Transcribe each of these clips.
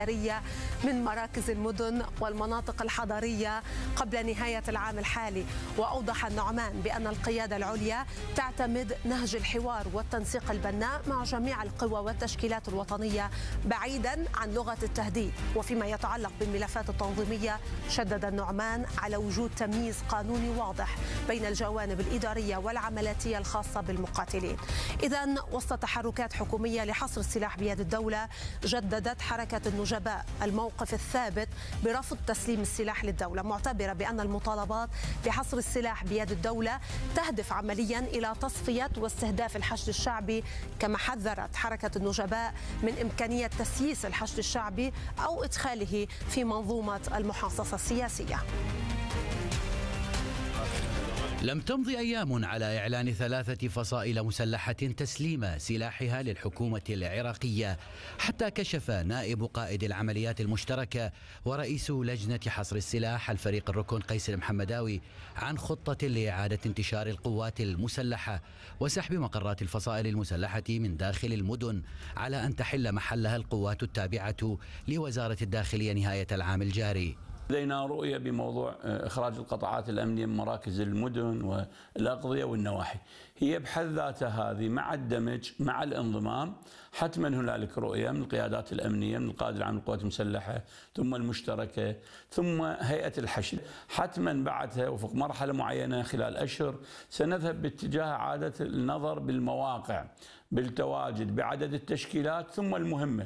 من مراكز المدن والمناطق الحضرية قبل نهاية العام الحالي. وأوضح النعمان بأن القيادة العليا تعتمد نهج الحوار والتنسيق البناء مع جميع القوى والتشكيلات الوطنية بعيدا عن لغة التهديد. وفيما يتعلق بالملفات التنظيمية شدد النعمان على وجود تمييز قانوني واضح بين الجوانب الإدارية والعملياتية الخاصة بالمقاتلين. إذن وسط تحركات حكومية لحصر السلاح بيد الدولة، جددت حركة النجباء الموقف الثابت برفض تسليم السلاح للدولة، معتبرة بأن المطالبات بحصر السلاح بيد الدولة تهدف عمليا إلى تصفية واستهداف الحشد الشعبي. كما حذرت حركة النجباء من إمكانية تسييس الحشد الشعبي أو إدخاله في منظومة المحاصصة السياسية. لم تمض أيام على إعلان 3 فصائل مسلحة تسليم سلاحها للحكومة العراقية، حتى كشف نائب قائد العمليات المشتركة ورئيس لجنة حصر السلاح الفريق الركن قيس المحمداوي عن خطة لإعادة انتشار القوات المسلحة وسحب مقرات الفصائل المسلحة من داخل المدن، على أن تحل محلها القوات التابعة لوزارة الداخلية نهاية العام الجاري. لدينا رؤية بموضوع إخراج القطاعات الأمنية من مراكز المدن والأقضية والنواحي. هي بحد ذاتها هذه مع الدمج مع الانضمام حتما هنالك رؤية من القيادات الأمنية، من القائد العام للقوات المسلحة ثم المشتركة ثم هيئة الحشد، حتما بعدها وفق مرحلة معينة خلال أشهر سنذهب باتجاه إعادة النظر بالمواقع، بالتواجد، بعدد التشكيلات ثم المهمة.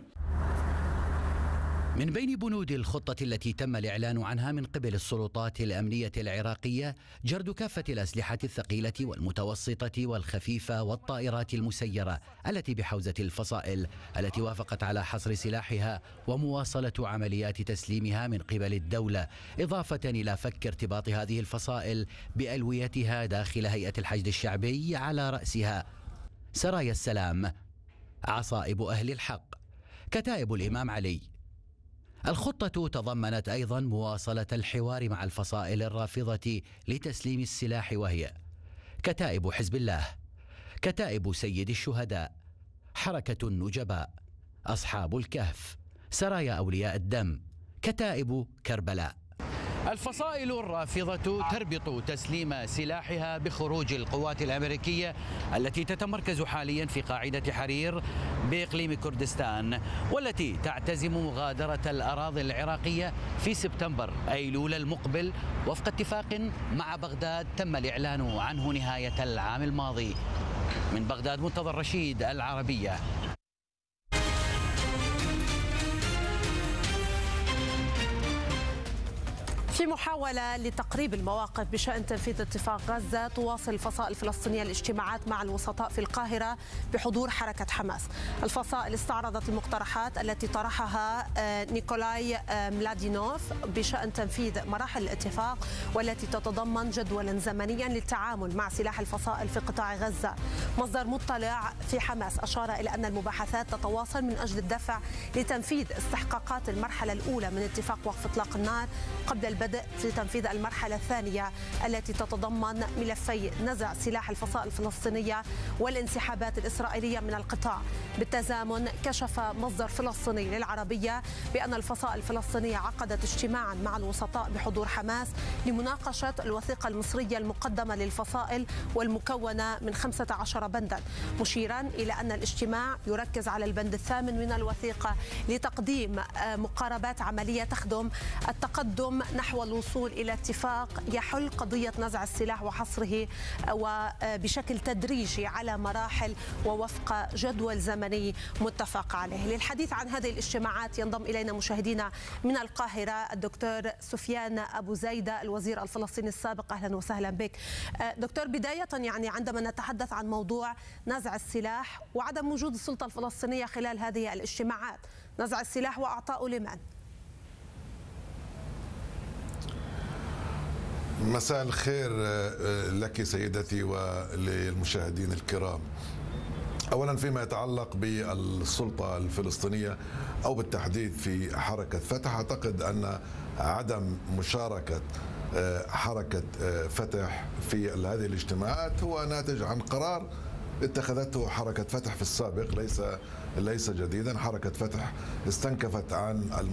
من بين بنود الخطة التي تم الإعلان عنها من قبل السلطات الأمنية العراقية جرد كافة الأسلحة الثقيلة والمتوسطة والخفيفة والطائرات المسيرة التي بحوزة الفصائل التي وافقت على حصر سلاحها ومواصلة عمليات تسليمها من قبل الدولة، إضافة إلى فك ارتباط هذه الفصائل بألويتها داخل هيئة الحشد الشعبي على رأسها سرايا السلام، عصائب أهل الحق، كتائب الإمام علي. الخطة تضمنت أيضا مواصلة الحوار مع الفصائل الرافضة لتسليم السلاح، وهي كتائب حزب الله، كتائب سيد الشهداء، حركة النجباء، أصحاب الكهف، سرايا أولياء الدم، كتائب كربلاء. الفصائل الرافضة تربط تسليم سلاحها بخروج القوات الأمريكية التي تتمركز حاليا في قاعدة حرير بإقليم كردستان، والتي تعتزم مغادرة الأراضي العراقية في سبتمبر أيلول المقبل وفق اتفاق مع بغداد تم الإعلان عنه نهاية العام الماضي. من بغداد منتظر رشيد، العربية. في محاولة لتقريب المواقف بشأن تنفيذ اتفاق غزة، تواصل الفصائل الفلسطينية الاجتماعات مع الوسطاء في القاهرة بحضور حركة حماس. الفصائل استعرضت المقترحات التي طرحها نيكولاي ملادينوف بشأن تنفيذ مراحل الاتفاق، والتي تتضمن جدولا زمنيا للتعامل مع سلاح الفصائل في قطاع غزة. مصدر مطلع في حماس أشار إلى أن المباحثات تتواصل من أجل الدفع لتنفيذ استحقاقات المرحلة الأولى من اتفاق وقف إطلاق النار قبل البدء في تنفيذ المرحلة الثانية التي تتضمن ملفي نزع سلاح الفصائل الفلسطينية والانسحابات الإسرائيلية من القطاع. بالتزامن كشف مصدر فلسطيني للعربية بأن الفصائل الفلسطينية عقدت اجتماعا مع الوسطاء بحضور حماس لمناقشة الوثيقة المصرية المقدمة للفصائل والمكونة من 15 بندا، مشيرا إلى أن الاجتماع يركز على البند الثامن من الوثيقة لتقديم مقاربات عملية تخدم التقدم نحو الوصول إلى اتفاق يحل قضية نزع السلاح وحصره وبشكل تدريجي على مراحل ووفق جدول زمني متفق عليه. للحديث عن هذه الاجتماعات ينضم إلينا مشاهدينا من القاهرة الدكتور سفيان أبو زيدة الوزير الفلسطيني السابق. أهلا وسهلا بك دكتور. بداية يعني عندما نتحدث عن موضوع نزع السلاح وعدم وجود السلطة الفلسطينية خلال هذه الاجتماعات، نزع السلاح وأعطاؤه لمن؟ مساء الخير لك سيدتي وللمشاهدين الكرام. أولا فيما يتعلق بالسلطة الفلسطينية أو بالتحديد في حركة فتح، أعتقد أن عدم مشاركة حركة فتح في هذه الاجتماعات هو ناتج عن قرار اتخذته حركة فتح في السابق، ليس جديدا. حركة فتح استنكفت عن